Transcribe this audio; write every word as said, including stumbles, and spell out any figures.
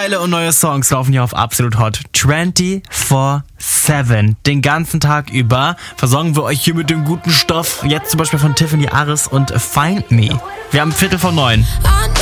Aktuelle und neue Songs laufen hier auf Absolut Hot vierundzwanzig sieben. Den ganzen Tag über versorgen wir euch hier mit dem guten Stoff. Jetzt zum Beispiel von Tiffany Aris und Find Me. Wir haben Viertel vor neun.